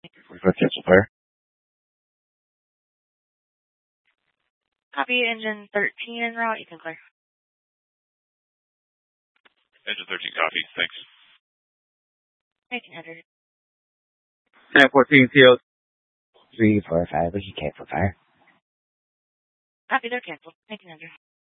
We're going to cancel fire. Copy engine 13 en route. You can clear. Engine 13, copy. Thanks. Making 100. 1014 CO. 345, we can cancel fire. Copy, they're canceled. Making 100.